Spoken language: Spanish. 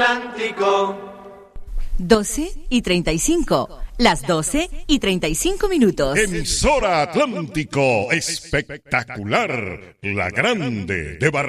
Atlántico. 12:35. Las 12:35. Emisora Atlántico, espectacular, la grande de Barranquilla.